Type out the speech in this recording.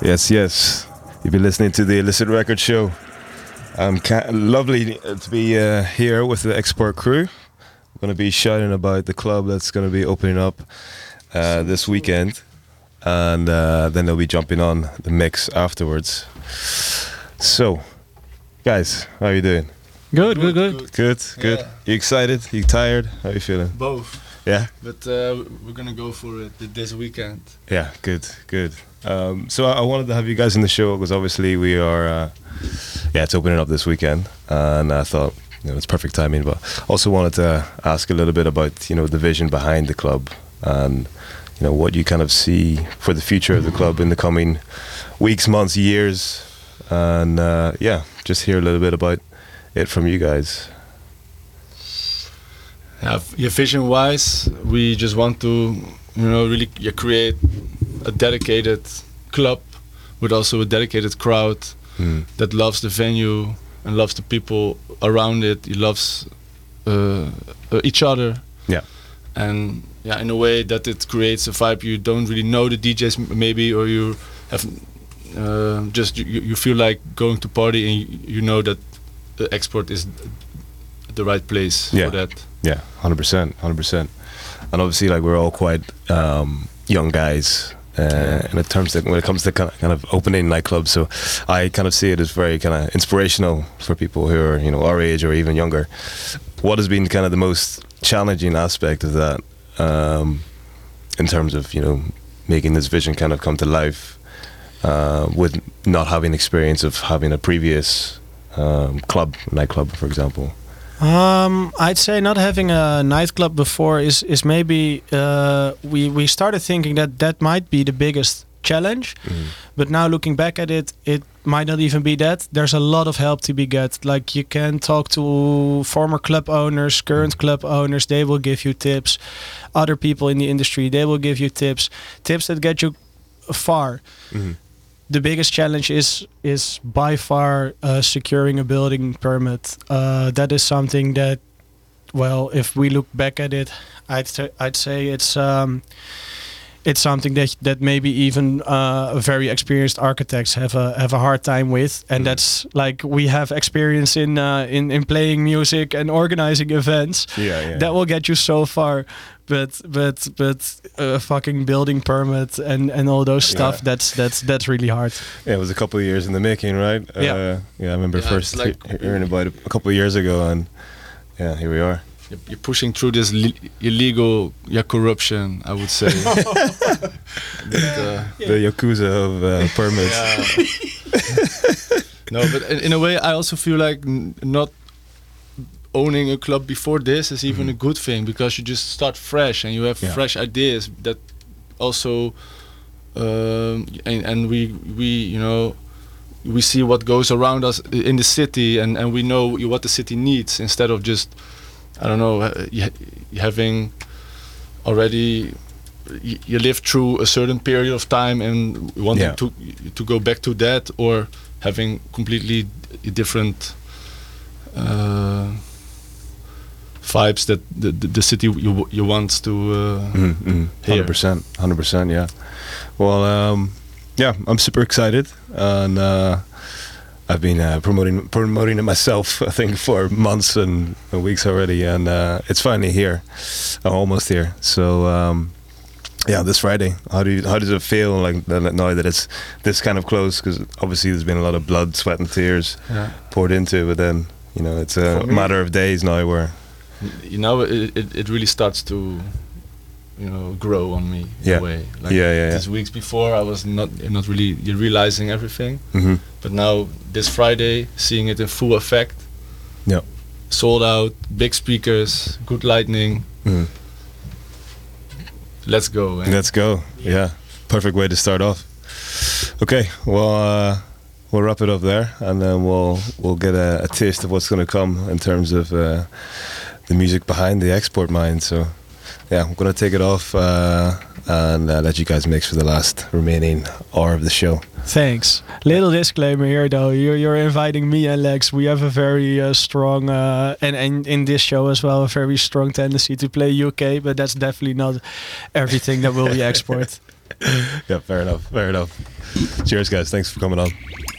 Yes, yes. You've been listening to the Illicit Record Show. Lovely to be here with the Export crew. We're going to be shouting about the club that's going to be opening up this weekend. And then they'll be jumping on the mix afterwards. So, guys, how are you doing? Good. Good. Yeah. You excited? You tired? How are you feeling? Both. Yeah? But we're gonna go for it this weekend. Yeah, good. So I wanted to have you guys in the show because obviously we are, it's opening up this weekend, and I thought it's perfect timing. But also wanted to ask a little bit about the vision behind the club and what you kind of see for the future of the club in the coming weeks, months, years, and just hear a little bit about it from you guys. Yeah, vision-wise, we just want to, really create a dedicated club with also a dedicated crowd that loves the venue and loves the people around it. He loves each other. Yeah. And in a way that it creates a vibe. You don't really know the DJs maybe, or you have you feel like going to party and you know that the Export is the right place for that. Yeah, 100%. And obviously, we're all quite young guys in the terms that when it comes to kind of opening nightclubs. So I kind of see it as very kind of inspirational for people who are our age or even younger. What has been kind of the most challenging aspect of that in terms of making this vision kind of come to life with not having experience of having a previous nightclub, for example? I'd say not having a nightclub before is maybe we started thinking that might be the biggest challenge, but now looking back at it might not even be that. There's a lot of help to be get. Like, you can talk to former club owners, current club owners, they will give you tips. Other people in the industry, they will give you tips that get you far. The biggest challenge is by far securing a building permit. That is something that, well, if we look back at it, I'd say it's something that maybe even very experienced architects have a hard time with, and that's like, we have experience in playing music and organizing events. That will get you so far. But a fucking building permit and all those stuff, that's really hard. Yeah, it was a couple of years in the making, right? I remember first hearing about it a couple of years ago, and here we are. You're pushing through this illegal corruption, I would say. The Yakuza of permits. No, but in a way, I also feel like not owning a club before this is even a good thing, because you just start fresh and you have fresh ideas that also and we see what goes around us in the city, and we know what the city needs, instead of just having already you lived through a certain period of time and wanting to go back to that, or having completely different vibes that the city you want to hear. 100%, yeah. Well, I'm super excited, and I've been promoting it myself, I think, for months and weeks already, and it's finally here, almost here. So this Friday, how does it feel like now that it's this kind of close? Because obviously there's been a lot of blood, sweat, and tears poured into it, but then it's a matter of days now where it really starts to grow on me in a way. These weeks before, I was not really realizing everything, but now this Friday, seeing it in full effect, sold out, big speakers, good lighting. Let's go. Let's go. Yeah, perfect way to start off. Okay, well, we'll wrap it up there, and then we'll get a taste of what's going to come in terms of the music behind the Export Mind. So I'm going to take it off and let you guys mix for the last remaining hour of the show. Thanks. Little disclaimer here, though. You're inviting me and Lex. We have a very strong, and in this show as well, a very strong tendency to play UK, but that's definitely not everything that will be Export. Yeah, fair enough. Cheers, guys. Thanks for coming on.